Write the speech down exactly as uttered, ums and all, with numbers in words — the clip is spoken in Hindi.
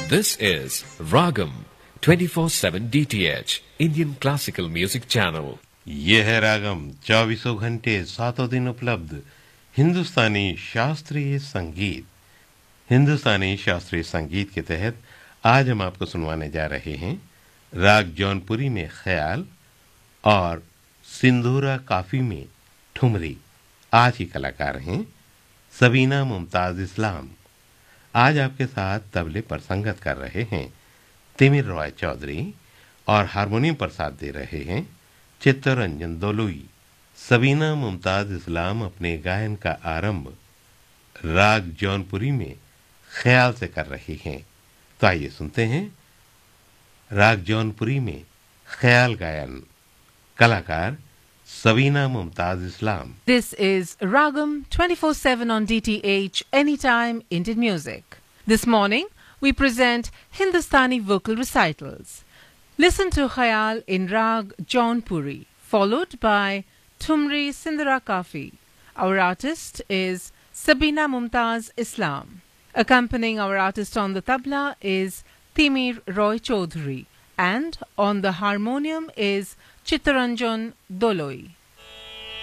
This is Ragam twenty-four seven D T H Indian Classical Music Channel. ये है रागम चौबीसों घंटे सातों दिन उपलब्ध हिंदुस्तानी शास्त्रीय संगीत। हिंदुस्तानी शास्त्रीय संगीत के तहत आज हम आपको सुनवाने जा रहे हैं राग जौनपुरी में ख्याल और सिंधूरा काफी में ठुमरी। आज की कलाकार हैं सबीना मुमताज इस्लाम। आज आपके साथ तबले पर संगत कर रहे हैं तिमिर रॉय चौधरी और हारमोनियम पर साथ दे रहे हैं चित्तरंजन दोलुई। सबीना मुमताज इस्लाम अपने गायन का आरंभ राग जौनपुरी में ख्याल से कर रही हैं। तो आइए सुनते हैं राग जौनपुरी में ख्याल गायन। कलाकार सबीना मुमताज इस्लाम। This is Ragam twenty-four seven on D T H Anytime Indian Music. This morning we present Hindustani vocal recitals. Listen to Khayal in Rag Jaunpuri, followed by Thumri Sindhura Kafi. Our artist is Sabina Mumtaz Islam. Accompanying our artist on the tabla is Timir Roy Chaudhary, and on the harmonium is Chittaranjan Doloi.